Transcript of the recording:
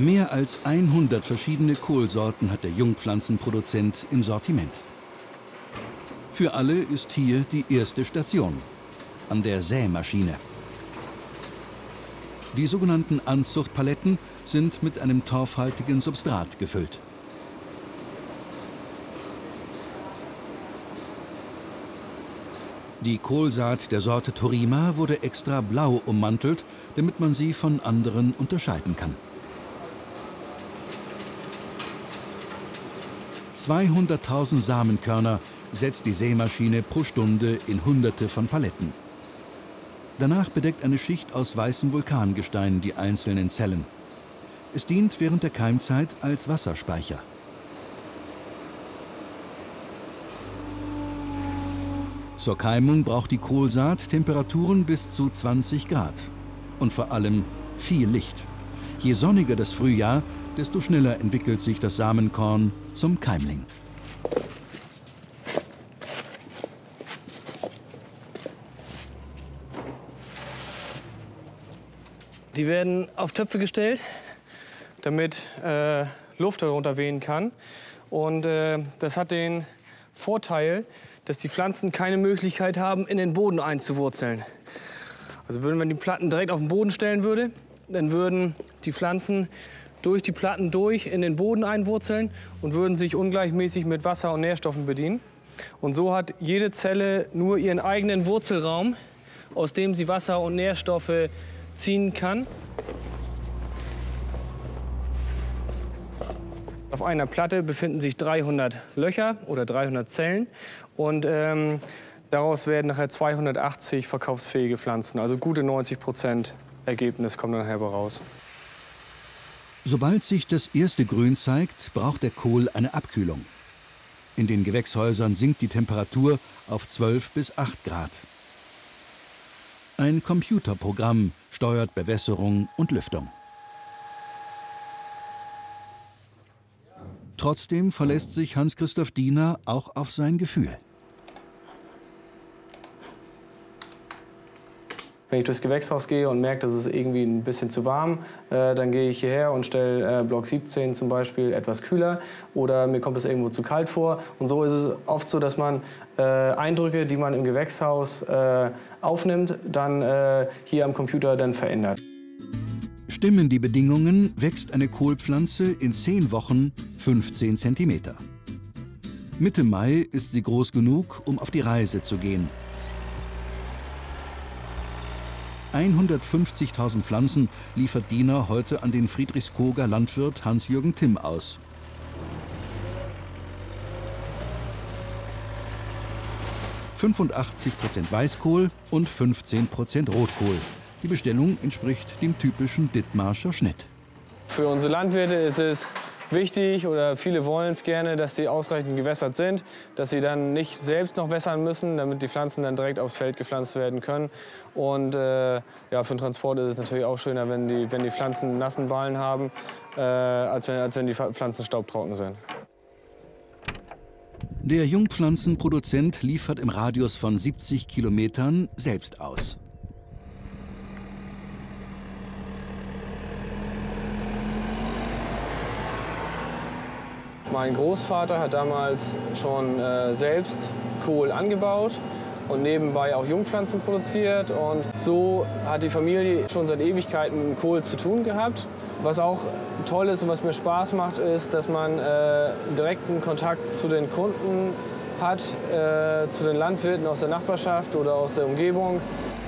Mehr als 100 verschiedene Kohlsorten hat der Jungpflanzenproduzent im Sortiment. Für alle ist hier die erste Station, an der Sämaschine. Die sogenannten Anzuchtpaletten sind mit einem torfhaltigen Substrat gefüllt. Die Kohlsaat der Sorte Torima wurde extra blau ummantelt, damit man sie von anderen unterscheiden kann. 200.000 Samenkörner setzt die Sämaschine pro Stunde in Hunderte von Paletten. Danach bedeckt eine Schicht aus weißem Vulkangestein die einzelnen Zellen. Es dient während der Keimzeit als Wasserspeicher. Zur Keimung braucht die Kohlsaat Temperaturen bis zu 20 Grad. Und vor allem viel Licht. Je sonniger das Frühjahr, desto schneller entwickelt sich das Samenkorn zum Keimling. Die werden auf Töpfe gestellt, damit Luft darunter wehen kann. Und das hat den Vorteil, dass die Pflanzen keine Möglichkeit haben, in den Boden einzuwurzeln. Also wenn man die Platten direkt auf den Boden stellen würde, dann würden die Pflanzen durch die Platten durch in den Boden einwurzeln und würden sich ungleichmäßig mit Wasser und Nährstoffen bedienen. Und so hat jede Zelle nur ihren eigenen Wurzelraum, aus dem sie Wasser und Nährstoffe ziehen kann. Auf einer Platte befinden sich 300 Löcher oder 300 Zellen und daraus werden nachher 280 verkaufsfähige Pflanzen. Also gute 90% Ergebnis kommt dann nachher raus. Sobald sich das erste Grün zeigt, braucht der Kohl eine Abkühlung. In den Gewächshäusern sinkt die Temperatur auf 12 bis 8 Grad. Ein Computerprogramm steuert Bewässerung und Lüftung. Trotzdem verlässt sich Hans-Christoph Diener auch auf sein Gefühl. Wenn ich durchs Gewächshaus gehe und merke, dass es irgendwie ein bisschen zu warm, dann gehe ich hierher und stelle Block 17 zum Beispiel etwas kühler. Oder mir kommt es irgendwo zu kalt vor. Und so ist es oft so, dass man Eindrücke, die man im Gewächshaus aufnimmt, dann hier am Computer dann verändert. Stimmen die Bedingungen, wächst eine Kohlpflanze in 10 Wochen 15 cm. Mitte Mai ist sie groß genug, um auf die Reise zu gehen. 150.000 Pflanzen liefert Diener heute an den Friedrichskoger Landwirt Hans-Jürgen Timm aus. ...85% Weißkohl und 15% Rotkohl. Die Bestellung entspricht dem typischen Dithmarscher Schnitt. Für unsere Landwirte ist es wichtig, oder viele wollen es gerne, dass die ausreichend gewässert sind, dass sie dann nicht selbst noch wässern müssen, damit die Pflanzen dann direkt aufs Feld gepflanzt werden können. Und ja, für den Transport ist es natürlich auch schöner, wenn die Pflanzen einen nassen Ballen haben, als wenn die Pflanzen staubtrocken sind. Der Jungpflanzenproduzent liefert im Radius von 70 Kilometern selbst aus. Mein Großvater hat damals schon selbst Kohl angebaut und nebenbei auch Jungpflanzen produziert. Und so hat die Familie schon seit Ewigkeiten mit Kohl zu tun gehabt. Was auch toll ist und was mir Spaß macht, ist, dass man direkten Kontakt zu den Kunden hat, zu den Landwirten aus der Nachbarschaft oder aus der Umgebung.